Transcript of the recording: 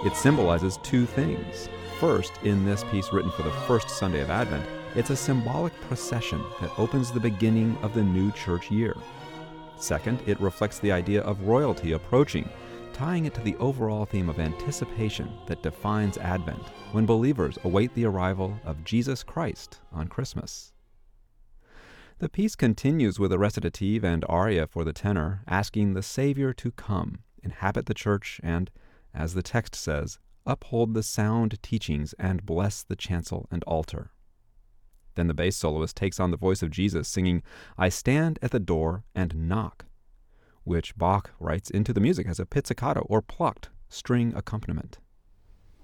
It symbolizes two things. First, in this piece written for the first Sunday of Advent, it's a symbolic procession that opens the beginning of the new church year. Second, it reflects the idea of royalty approaching, tying it to the overall theme of anticipation that defines Advent, when believers await the arrival of Jesus Christ on Christmas. The piece continues with a recitative and aria for the tenor, asking the Savior to come, inhabit the church, and, as the text says, uphold the sound teachings and bless the chancel and altar. Then the bass soloist takes on the voice of Jesus, singing, "I stand at the door and knock," which Bach writes into the music as a pizzicato or plucked string accompaniment.